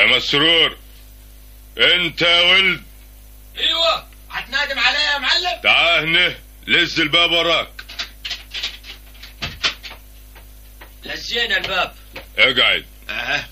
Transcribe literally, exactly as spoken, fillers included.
يا مسرور، انت يا ولد. ايوه، هتنادم عليا يا معلم؟ تعال هنا، لز الباب وراك. لزينا الباب. اقعد. اه